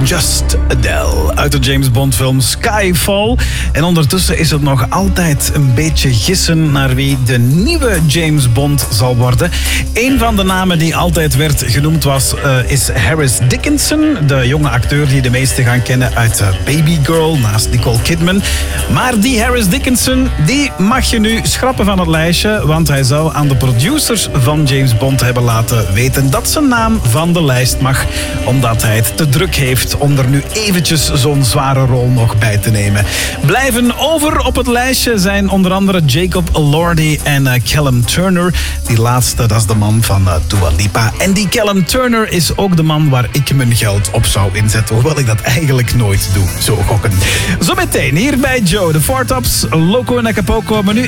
Just Adele uit de James Bond film Skyfall. En ondertussen is het nog altijd een beetje gissen naar wie de nieuwe James Bond zal worden. Een van de namen die altijd werd genoemd is Harris Dickinson, de jonge acteur die de meesten gaan kennen uit Baby Girl naast Nicole Kidman. Maar die Harris Dickinson, die mag je nu schrappen van het lijstje, want hij zou aan de producers van James Bond hebben laten weten dat zijn naam van de lijst mag, omdat hij het te druk heeft om er nu eventjes zo'n zware rol nog bij te nemen. Blijven over op het lijstje zijn onder andere Jacob Elordi en Callum Turner. Die laatste, dat is de man van Dua Lipa. En die Callum Turner is ook de man waar ik mijn geld op zou inzetten, hoewel ik dat eigenlijk nooit doe, zo gokken. Zometeen hier bij Joe, de Four Tops, Loco en Acapulco, maar nu